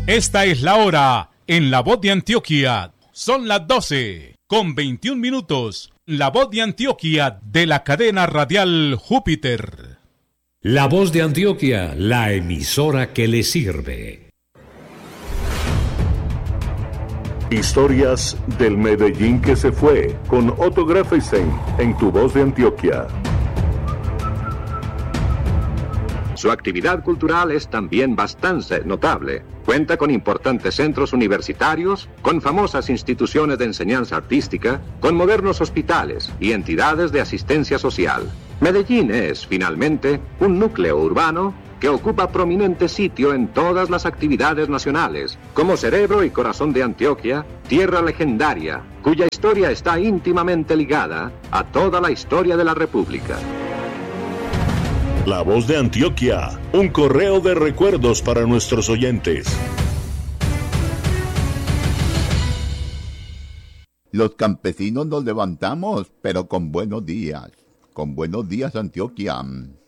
Esta es la hora en La Voz de Antioquia. Son las 12:21. La Voz de Antioquia de la cadena radial Júpiter. La Voz de Antioquia, la emisora que le sirve. Historias del Medellín que se fue, con Otto Greffeisen en Tu Voz de Antioquia. Su actividad cultural es también bastante notable. Cuenta con importantes centros universitarios, con famosas instituciones de enseñanza artística, con modernos hospitales y entidades de asistencia social. Medellín es, finalmente, un núcleo urbano que ocupa prominente sitio en todas las actividades nacionales, como cerebro y corazón de Antioquia, tierra legendaria, cuya historia está íntimamente ligada a toda la historia de la República. La Voz de Antioquia, un correo de recuerdos para nuestros oyentes. Los campesinos nos levantamos, pero con buenos días. Con buenos días, Antioquia.